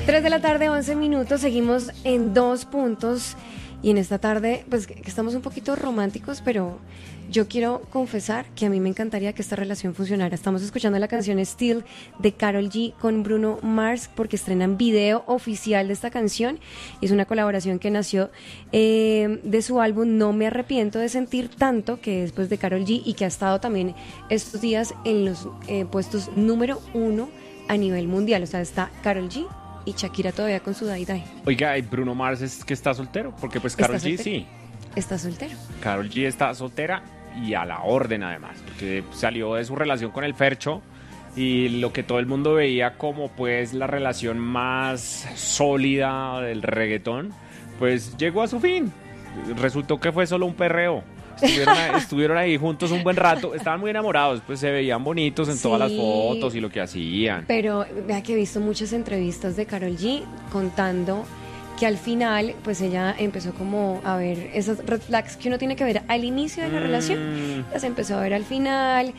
3 de la tarde, 11 minutos, seguimos en 2 puntos y en esta tarde, pues que estamos un poquito románticos, pero yo quiero confesar que a mí me encantaría que esta relación funcionara. Estamos escuchando la canción Still de Karol G con Bruno Mars porque estrenan video oficial de esta canción. Es una colaboración que nació de su álbum No Me Arrepiento de Sentir Tanto, que es pues de Karol G y que ha estado también estos días en los puestos número 1 a nivel mundial. O sea, está Karol G y Shakira todavía con su Dai Dai. Oiga, ¿y Bruno Mars es que está soltero? Porque pues Karol G sí. Está soltero. Karol G está soltera y a la orden además, porque salió de su relación con el Fercho y lo que todo el mundo veía como pues la relación más sólida del reggaetón, pues llegó a su fin. Resultó que fue solo un perreo. Estuvieron ahí juntos un buen rato, estaban muy enamorados, pues se veían bonitos en todas las fotos y lo que hacían. Pero vea que he visto muchas entrevistas de Karol G contando que al final, pues ella empezó como a ver esas red flags que uno tiene que ver al inicio de la relación, las empezó a ver al final.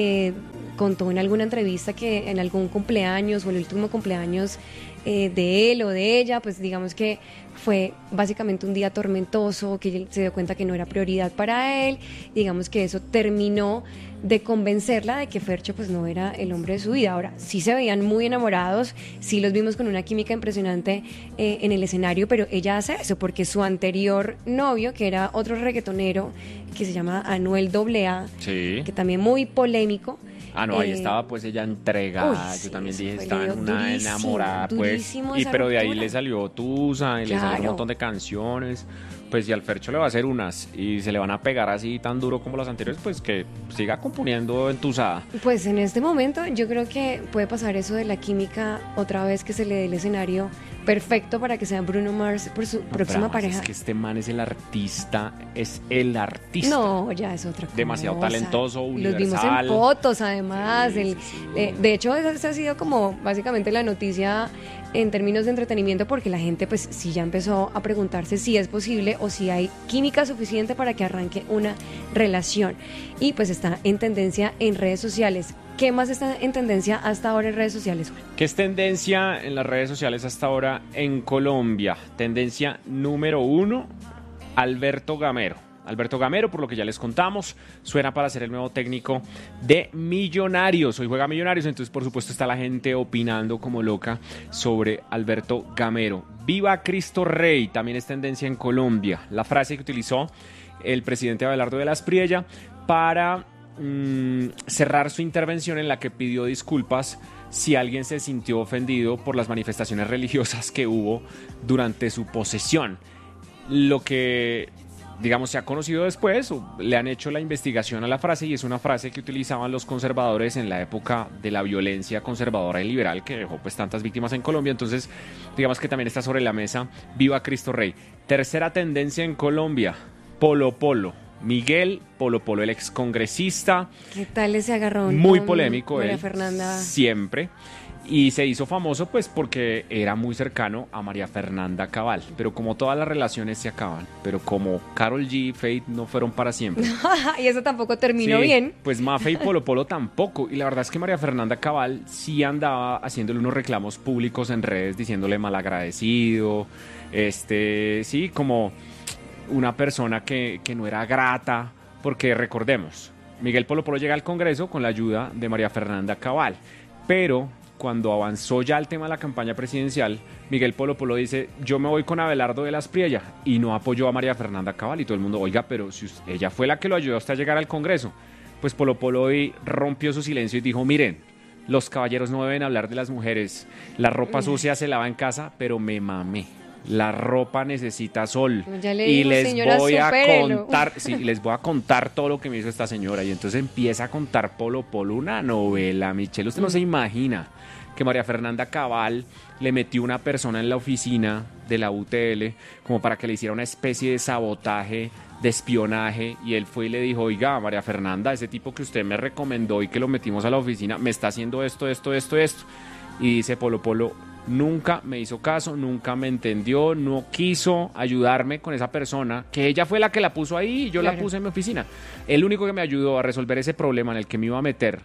Contó en alguna entrevista que en algún cumpleaños o el último cumpleaños de él o de ella, pues digamos que fue básicamente un día tormentoso, que él se dio cuenta que no era prioridad para él, digamos que eso terminó de convencerla de que Fercho pues no era el hombre de su vida. Ahora, sí se veían muy enamorados, sí los vimos con una química impresionante en el escenario, pero ella hace eso porque su anterior novio, que era otro reggaetonero que se llama Anuel AA, sí, que también muy polémico. No, ahí estaba pues ella entregada. Yo también dije, estaba en una enamorada, pues. Pero de ahí le salió Tusa, y le salieron un montón de canciones. Pues y al Fercho le va a hacer unas y se le van a pegar así tan duro como las anteriores, pues que siga componiendo entusada. Pues en este momento yo creo que puede pasar eso de la química otra vez, que se le dé el escenario perfecto para que sea Bruno Mars por su próxima pareja. Es que este man es el artista. No, ya es otra cosa. Demasiado talentoso, universal. Los vimos en fotos, además. Sí. De hecho, esa ha sido como básicamente la noticia en términos de entretenimiento, porque la gente pues sí ya empezó a preguntarse si es posible o si hay química suficiente para que arranque una relación. Y pues está en tendencia en redes sociales. ¿Qué más está en tendencia hasta ahora en redes sociales, Juan? ¿Qué es tendencia en las redes sociales hasta ahora en Colombia? Tendencia número 1, Alberto Gamero. Alberto Gamero, por lo que ya les contamos, suena para ser el nuevo técnico de Millonarios. Hoy juega Millonarios, entonces por supuesto está la gente opinando como loca sobre Alberto Gamero. ¡Viva Cristo Rey! También es tendencia en Colombia. La frase que utilizó el presidente Abelardo de la Espriella para cerrar su intervención, en la que pidió disculpas si alguien se sintió ofendido por las manifestaciones religiosas que hubo durante su posesión. Lo que, digamos, se ha conocido después, le han hecho la investigación a la frase, y es una frase que utilizaban los conservadores en la época de la violencia conservadora y liberal que dejó pues tantas víctimas en Colombia. Entonces, digamos que también está sobre la mesa ¡Viva Cristo Rey! Tercera tendencia en Colombia, Polo Polo. Miguel Polo Polo, el excongresista. ¿Qué tal ese agarrón? Muy polémico, María Fernanda. Siempre. Y se hizo famoso pues porque era muy cercano a María Fernanda Cabal. Pero como todas las relaciones se acaban, pero como Karol G y Fate no fueron para siempre. Y eso tampoco terminó bien. Pues Mafe y Polo Polo tampoco. Y la verdad es que María Fernanda Cabal sí andaba haciéndole unos reclamos públicos en redes, diciéndole malagradecido. Sí, como una persona que no era grata, porque recordemos, Miguel Polo Polo llega al Congreso con la ayuda de María Fernanda Cabal, pero cuando avanzó ya el tema de la campaña presidencial, Miguel Polo Polo dice, yo me voy con Abelardo de la Espriella, y no apoyó a María Fernanda Cabal, y todo el mundo, oiga, pero si ella fue la que lo ayudó hasta llegar al Congreso. Pues Polo Polo hoy rompió su silencio y dijo, miren, los caballeros no deben hablar de las mujeres, la ropa sucia se lava en casa, pero me mamé. La ropa necesita sol. Y les voy a contar, les voy a contar todo lo que me hizo esta señora. Y entonces empieza a contar Polo Polo una novela, Michelle. Usted no se imagina que María Fernanda Cabal le metió una persona en la oficina de la UTL como para que le hiciera una especie de sabotaje, de espionaje, y él fue y le dijo, oiga, María Fernanda, ese tipo que usted me recomendó y que lo metimos a la oficina, me está haciendo esto. Y dice Polo Polo, nunca me hizo caso, nunca me entendió, no quiso ayudarme con esa persona, que ella fue la que la puso ahí y yo la puse en mi oficina. El único que me ayudó a resolver ese problema en el que me iba a meter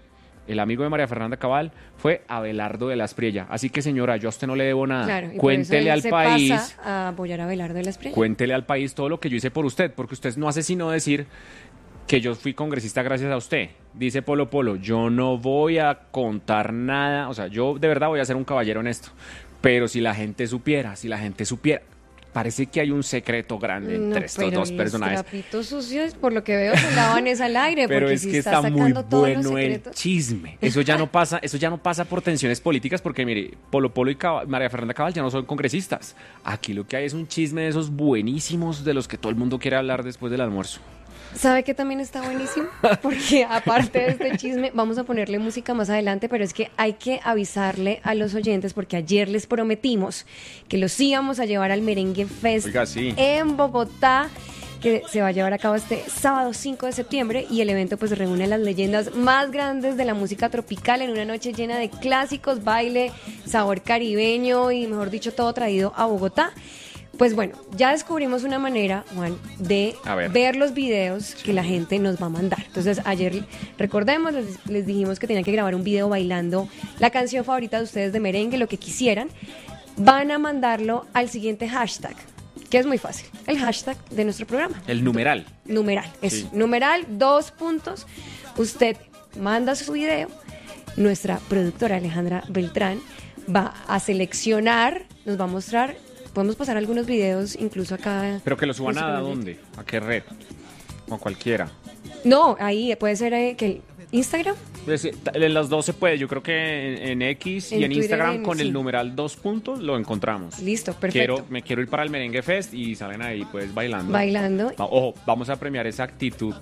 el amigo de María Fernanda Cabal, fue Abelardo de la Espriella. Así que, señora, yo a usted no le debo nada. Claro, y cuéntele por al eso él país, se pasa a apoyar a Abelardo de la Espriella. cuéntele al país todo lo que yo hice por usted, porque usted no hace sino decir que yo fui congresista gracias a usted. Dice Polo Polo, yo no voy a contar nada, o sea, yo de verdad voy a ser un caballero en esto. Pero si la gente supiera, parece que hay un secreto grande entre estos dos personajes. Los trapitos sucios, por lo que veo, se lavan es al aire. Pero porque es si que está está muy sacando todos los bueno el secretos. chisme. Eso ya no pasa por tensiones políticas, porque mire, Polo Polo y María Fernanda Cabal ya no son congresistas. Aquí lo que hay es un chisme de esos buenísimos de los que todo el mundo quiere hablar después del almuerzo. ¿Sabe que también está buenísimo? Porque aparte de este chisme, vamos a ponerle música más adelante, pero es que hay que avisarle a los oyentes porque ayer les prometimos que los íbamos a llevar al Merengue Fest Oiga, sí. en Bogotá, que se va a llevar a cabo este sábado 5 de septiembre, y el evento pues reúne a las leyendas más grandes de la música tropical en una noche llena de clásicos, baile, sabor caribeño y, mejor dicho, todo traído a Bogotá. Pues bueno, ya descubrimos una manera, Juan, de ver los videos que la gente nos va a mandar. Entonces, ayer, recordemos, les dijimos que tenían que grabar un video bailando la canción favorita de ustedes de merengue, lo que quisieran. Van a mandarlo al siguiente hashtag, que es muy fácil. El hashtag de nuestro programa. El numeral. Numeral, eso. Sí. Numeral, 2 puntos. Usted manda su video. Nuestra productora Alejandra Beltrán va a seleccionar, nos va a mostrar. Podemos pasar algunos videos incluso acá. Pero que lo suban a dónde, a qué red, o a cualquiera. No, ahí puede ser que Instagram. En las dos se puede, yo creo que en X y en Twitter, Instagram con sí. el numeral 2 puntos lo encontramos. Listo, perfecto. Me quiero ir para el Merengue Fest y salen ahí pues bailando. Bailando. Ojo, vamos a premiar esa actitud.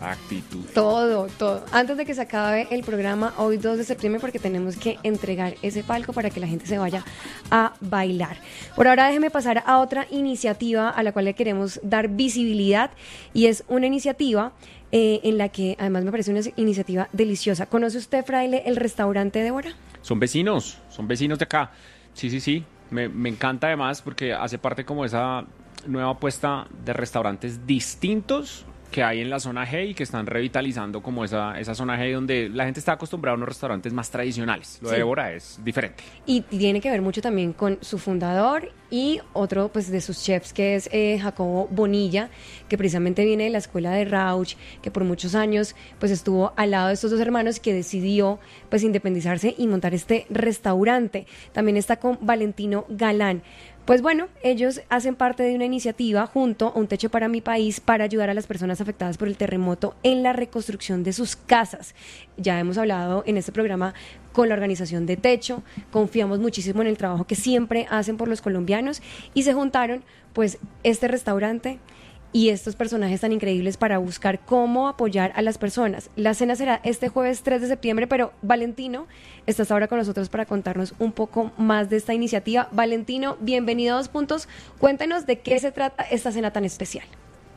Todo. Antes de que se acabe el programa, hoy 2 de septiembre, porque tenemos que entregar ese palco para que la gente se vaya a bailar. Por ahora déjeme pasar a otra iniciativa a la cual le queremos dar visibilidad, y es una iniciativa en la que además me parece una iniciativa deliciosa. ¿Conoce usted, Fraile, el restaurante Débora? Son vecinos de acá. Sí. Me encanta además porque hace parte como de esa nueva apuesta de restaurantes distintos que hay en la zona G y que están revitalizando como esa zona G donde la gente está acostumbrada a unos restaurantes más tradicionales. Lo de Débora es diferente. Y tiene que ver mucho también con su fundador y otro pues de sus chefs, que es Jacobo Bonilla, que precisamente viene de la escuela de Rauch, que por muchos años pues estuvo al lado de estos dos hermanos, que decidió pues independizarse y montar este restaurante. También está con Valentino Galán. Pues bueno, ellos hacen parte de una iniciativa junto a Un Techo para Mi País para ayudar a las personas afectadas por el terremoto en la reconstrucción de sus casas. Ya hemos hablado en este programa con la organización de Techo, confiamos muchísimo en el trabajo que siempre hacen por los colombianos, y se juntaron pues este restaurante y estos personajes tan increíbles para buscar cómo apoyar a las personas. La cena será este jueves 3 de septiembre, pero Valentino, estás ahora con nosotros para contarnos un poco más de esta iniciativa. Valentino, bienvenido a 2 puntos. Cuéntanos de qué se trata esta cena tan especial.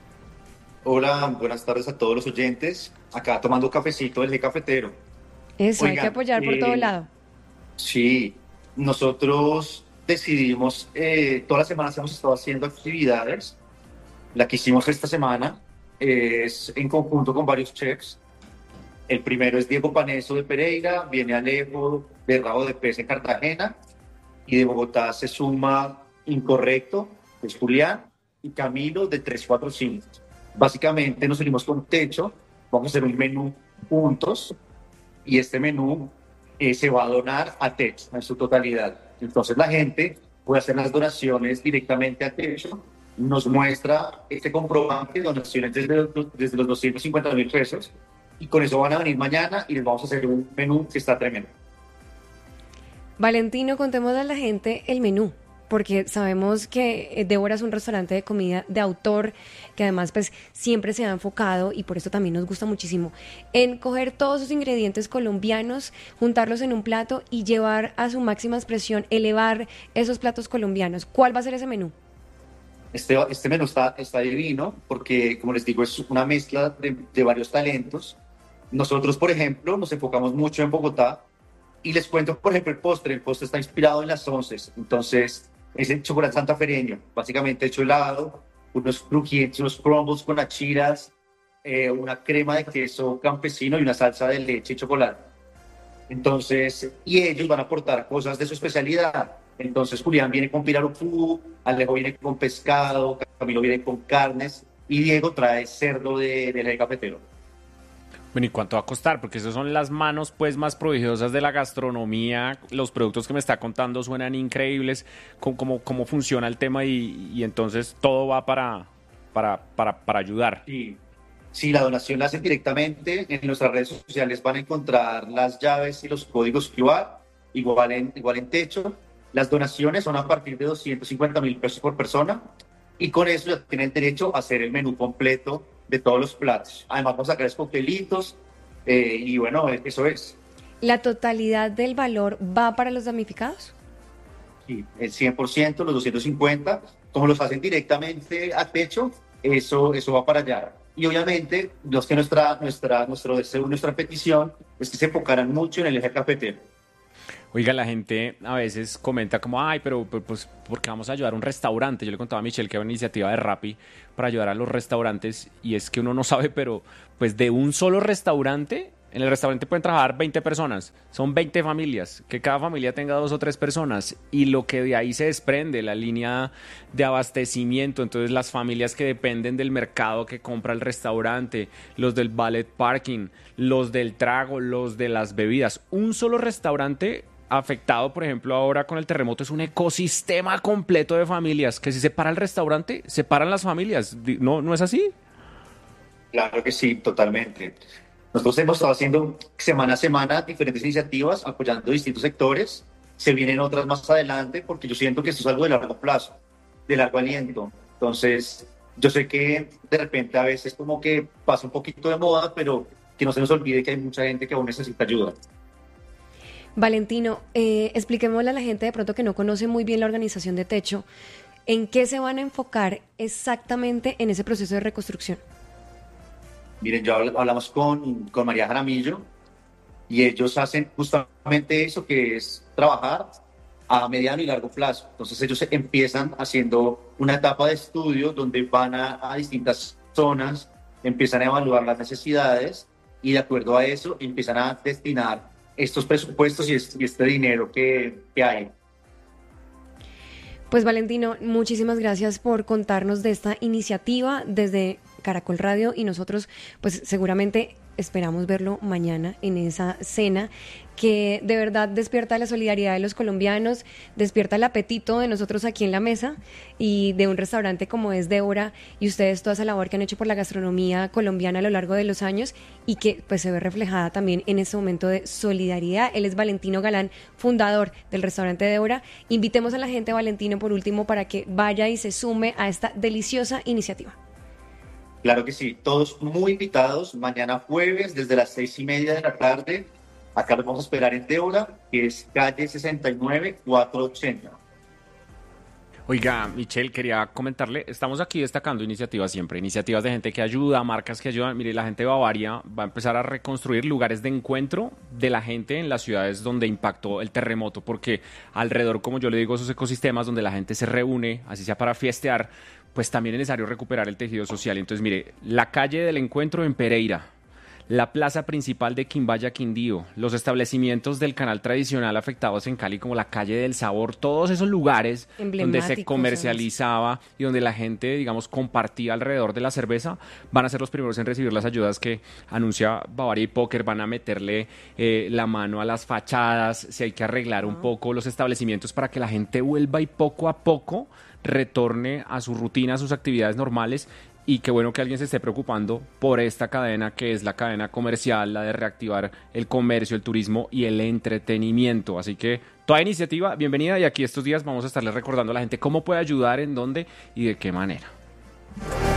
Hola, buenas tardes a todos los oyentes. Acá tomando cafecito del cafetero. Eso, Oigan, hay que apoyar por todo lado. Sí, nosotros decidimos, todas las semanas hemos estado haciendo actividades. La que hicimos esta semana es en conjunto con varios chefs. El primero es Diego Paneso de Pereira, viene Alejo de Rabo de Pez en Cartagena, y de Bogotá se suma Incorrecto, que es Julián, y Camilo de 345. Básicamente nos unimos con Techo, vamos a hacer un menú juntos, y este menú se va a donar a Techo en su totalidad. Entonces la gente puede hacer las donaciones directamente a Techo, nos muestra este comprobante de donaciones desde los 250.000 pesos, y con eso van a venir mañana y les vamos a hacer un menú que está tremendo. Valentino, contémosle a la gente el menú, porque sabemos que Débora es un restaurante de comida de autor, que además pues siempre se ha enfocado, y por eso también nos gusta muchísimo, en coger todos sus ingredientes colombianos, juntarlos en un plato y llevar a su máxima expresión, elevar esos platos colombianos. ¿Cuál va a ser ese menú? Este menú está divino porque, como les digo, es una mezcla de varios talentos. Nosotros, por ejemplo, nos enfocamos mucho en Bogotá, y les cuento, por ejemplo, el postre está inspirado en las onces. Entonces, es el chocolate santafereño, básicamente hecho helado, unos crujientes, unos crumbles con achiras, una crema de queso campesino y una salsa de leche y chocolate. Entonces, y ellos van a aportar cosas de su especialidad. Entonces, Julián viene con pirarucú, Alejo viene con pescado, Camilo viene con carnes y Diego trae cerdo del eje cafetero. Bueno, ¿y cuánto va a costar? Porque esas son las manos pues más prodigiosas de la gastronomía. Los productos que me está contando suenan increíbles. ¿Cómo funciona el tema? Y entonces todo va para ayudar. Sí. Si la donación la hacen directamente, en nuestras redes sociales van a encontrar las llaves y los códigos QR, igual en Techo. Las donaciones son a partir de 250.000 pesos por persona y con eso ya tienen derecho a hacer el menú completo de todos los platos. Además, vamos a sacar coctelitos y bueno, eso es. ¿La totalidad del valor va para los damnificados? Sí, el 100%, los 250, como los hacen directamente a Techo, eso va para allá. Y obviamente, nuestro deseo, nuestra petición es que se enfocaran mucho en el eje cafetero. Oiga, la gente a veces comenta como, ay, pero pues, ¿por qué vamos a ayudar a un restaurante? Yo le contaba a Michelle que hay una iniciativa de Rappi para ayudar a los restaurantes y es que uno no sabe, pero pues de un solo restaurante, en el restaurante pueden trabajar 20 personas, son 20 familias, que cada familia tenga 2 o 3 personas y lo que de ahí se desprende, la línea de abastecimiento, entonces las familias que dependen del mercado que compra el restaurante, los del valet parking, los del trago, los de las bebidas, un solo restaurante afectado, por ejemplo, ahora con el terremoto, es un ecosistema completo de familias, que si se para el restaurante, se paran las familias. ¿No es así? Claro que sí, totalmente. Nosotros hemos estado haciendo semana a semana diferentes iniciativas, apoyando distintos sectores. Se vienen otras más adelante, porque yo siento que esto es algo de largo plazo, de largo aliento. Entonces, yo sé que de repente a veces como que pasa un poquito de moda, pero que no se nos olvide que hay mucha gente que aún necesita ayuda. Valentino, expliquémosle a la gente de pronto que no conoce muy bien la organización de Techo, ¿en qué se van a enfocar exactamente en ese proceso de reconstrucción? Miren, hablamos con María Jaramillo y ellos hacen justamente eso, que es trabajar a mediano y largo plazo. Entonces ellos empiezan haciendo una etapa de estudio donde van a distintas zonas, empiezan a evaluar las necesidades y de acuerdo a eso empiezan a destinar estos presupuestos y este dinero que hay. Pues Valentino, muchísimas gracias por contarnos de esta iniciativa desde Caracol Radio y nosotros pues seguramente esperamos verlo mañana en esa cena que de verdad despierta la solidaridad de los colombianos, despierta el apetito de nosotros aquí en la mesa y de un restaurante como es Débora y ustedes toda esa labor que han hecho por la gastronomía colombiana a lo largo de los años y que pues se ve reflejada también en este momento de solidaridad. Él es Valentino Galán, fundador del restaurante Débora. Invitemos a la gente, Valentino, por último, para que vaya y se sume a esta deliciosa iniciativa. Claro que sí, todos muy invitados. Mañana jueves, desde las 6:30 de la tarde, acá los vamos a esperar en Débora, que es calle 69, 480. Oiga, Michelle, quería comentarle, estamos aquí destacando iniciativas siempre, iniciativas de gente que ayuda, marcas que ayudan. Mire, la gente de Bavaria va a empezar a reconstruir lugares de encuentro de la gente en las ciudades donde impactó el terremoto, porque alrededor, como yo le digo, esos ecosistemas donde la gente se reúne, así sea para fiestear, pues también es necesario recuperar el tejido social. Entonces, mire, la calle del encuentro en Pereira, la plaza principal de Quimbaya, Quindío, los establecimientos del canal tradicional afectados en Cali como la calle del Sabor, todos esos lugares donde se comercializaba y donde la gente, digamos, compartía alrededor de la cerveza, van a ser los primeros en recibir las ayudas que anuncia Bavaria y Póker. Van a meterle la mano a las fachadas, si hay que arreglar un poco los establecimientos para que la gente vuelva y poco a poco retorne a su rutina, a sus actividades normales. Y qué bueno que alguien se esté preocupando por esta cadena que es la cadena comercial, la de reactivar el comercio, el turismo y el entretenimiento. Así que toda iniciativa, bienvenida, y aquí estos días vamos a estarles recordando a la gente cómo puede ayudar, en dónde y de qué manera.